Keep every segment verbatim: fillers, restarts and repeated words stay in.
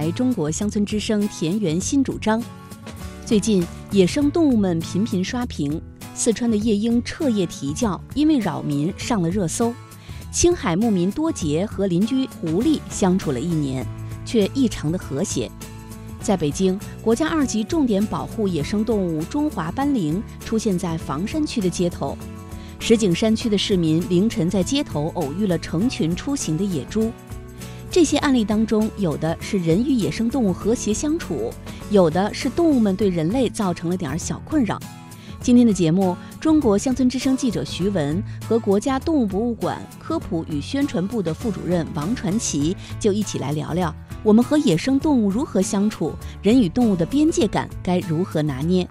台中国乡村之声田园新主张。最近，野生动物们频频刷屏，四川的夜莺彻夜啼叫，因为扰民上了热搜。青海牧民多杰和邻居狐狸相处了一年，却异常的和谐。在北京，国家二级重点保护野生动物中华斑羚出现在房山区的街头。石景山区的市民凌晨在街头偶遇了成群出行的野猪。这些案例当中，有的是人与野生动物和谐相处，有的是动物们对人类造成了点小困扰。今天的节目，中国乡村之声记者徐文和国家动物博物馆科普与宣传部的副主任王传奇就一起来聊聊，我们和野生动物如何相处，人与动物的边界感该如何拿捏。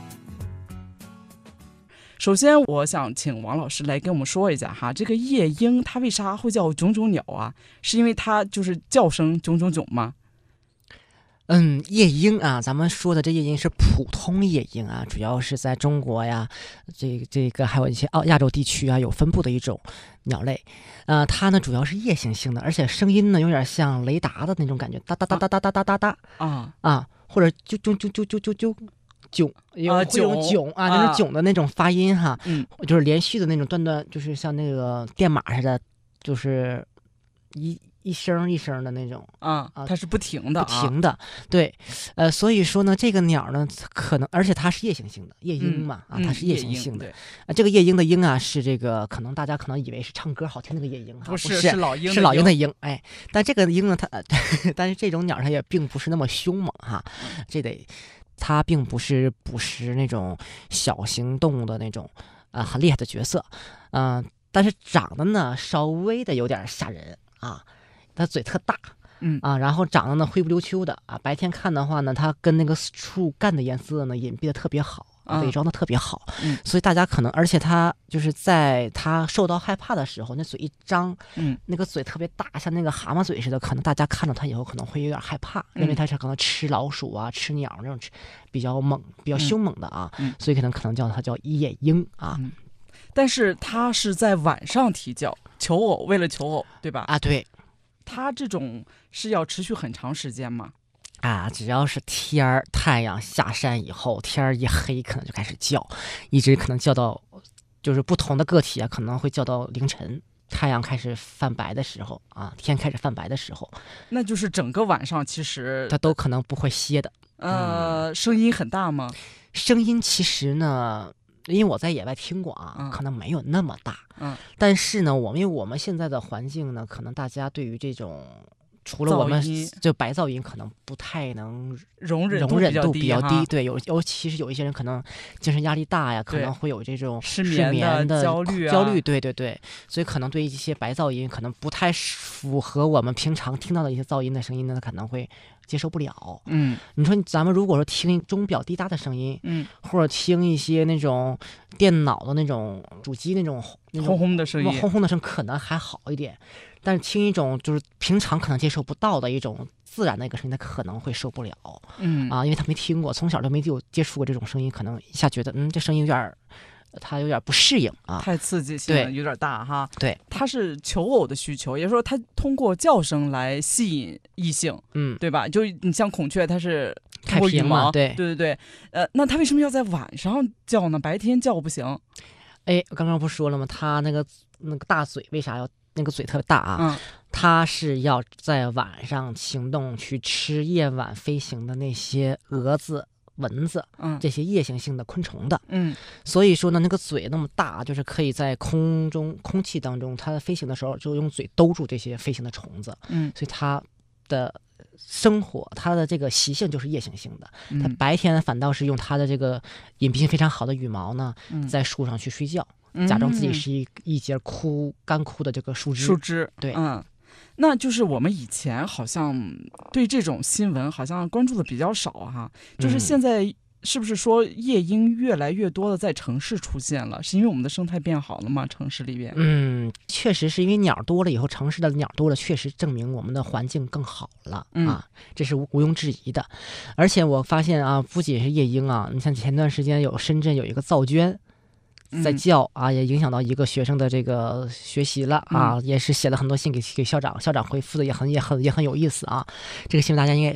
首先我想请王老师来跟我们说一下哈，这个夜莺它为啥会叫囧囧鸟啊？是因为它就是叫声囧囧囧吗？ 嗯，夜莺啊，咱们说的这夜莺是普通夜莺啊，主要是在中国呀，这这个还有一些澳亚洲地区啊有分布的一种鸟类。呃，它呢主要是夜行性的，而且声音呢有点像雷达的那种感觉，哒哒哒哒哒哒哒哒哒啊啊，或者啾啾啾啾啾啾啾。囧，有会有囧啊，就是囧的那种发音哈， 嗯， 就是连续的那种断断，就是像那个电码似的，就是一一声一声的那种啊啊，它是不停的， 不停的，对，呃，所以说呢，这个鸟呢，可能而且它是夜行性的，夜莺嘛， 嗯、 啊，它是夜行性的， 嗯、 啊，这个夜莺的莺啊，是这个可能大家可能以为是唱歌好听那个夜莺哈， 不是， 不是是老鹰， 是老鹰的鹰，哎，但这个鹰呢，它，但是这种鸟它也并不是那么凶猛哈，这得。它并不是捕食那种小型动物的那种呃很厉害的角色，嗯、呃，但是长得呢稍微的有点吓人啊，它嘴特大， 嗯啊，然后长得呢灰不溜秋的啊，白天看的话呢，它跟那个树干的颜色呢隐蔽的特别好。伪装的特别好、 嗯， 所以大家可能，而且它就是在它受到害怕的时候，那嘴一张， 嗯， 那个嘴特别大，像那个蛤蟆嘴似的，可能大家看到它以后可能会有点害怕， 嗯、 认为它是可能吃老鼠啊、吃鸟那种比较猛、比较凶猛的啊， 嗯、 所以可能可能叫它叫夜莺啊、 嗯。但是它是在晚上啼叫，求偶，为了求偶，对吧？ 啊，对。 它这种是要持续很长时间吗？ 啊，只要是天儿太阳下山以后，天儿一黑，可能就开始叫，一直可能叫到，就是不同的个体啊，可能会叫到凌晨，太阳开始泛白的时候啊，天开始泛白的时候， 那就是整个晚上其实它都可能不会歇的。 呃，嗯、声音很大吗？ 声音其实呢，因为我在野外听过啊， 嗯、 可能没有那么大， 嗯， 但是呢，我们因为我们现在的环境呢，可能大家对于这种。除了我们就白噪音可能不太能容忍容忍度比较低， 对， 有尤其是有一些人可能精神压力大呀，可能会有这种失眠的焦虑、啊、 焦虑，对对对，所以可能对一些白噪音可能不太符合我们平常听到的一些噪音的声音呢，可能会接受不了。 嗯， 你说咱们如果说听钟表滴答的声音， 嗯， 或者听一些那种电脑的那种主机那种轰轰的声音， 轰轰的声可能还好一点。但是听一种就是平常可能接受不到的一种自然的一个声音，他可能会受不了， 嗯啊，因为他没听过，从小就没有接触过这种声音，可能一下觉得嗯这声音有点，他有点不适应啊， 太刺激性了，有点大哈。 对， 他是求偶的需求，也就是说他通过叫声来吸引异性， 嗯， 对吧？就你像孔雀，它是开屏嘛，对对对对，呃，那他为什么要在晚上叫呢？白天叫不行？ 哎，刚刚不说了吗？他那个那个大嘴为啥要？那个嘴特别大啊， 嗯， 它是要在晚上行动去吃夜晚飞行的那些蛾子、蚊子， 嗯， 这些夜行性的昆虫的， 嗯， 所以说呢，那个嘴那么大，就是可以在空中、空气当中，它飞行的时候就用嘴兜住这些飞行的虫子， 嗯， 所以它的生活，它的这个习性就是夜行性的， 嗯、 它白天反倒是用它的这个隐蔽性非常好的羽毛呢， 嗯、 在树上去睡觉。假装自己是一一节枯干枯的这个树枝， 树枝对， 嗯，那就是我们以前好像对这种新闻好像关注的比较少哈，就是现在是不是说夜莺越来越多的在城市出现了？是因为我们的生态变好了吗？城市里边， 嗯，确实是因为鸟多了以后，城市的鸟多了，确实证明我们的环境更好了、 嗯、 啊，这是毋庸置疑的。而且我发现啊，不仅是夜莺啊，你像前段时间有深圳有一个噪鹃。在叫啊，也影响到一个学生的这个学习了啊， 嗯、 也是写了很多信给给校长，校长回复的也很也很也很有意思啊。这个新闻大家应该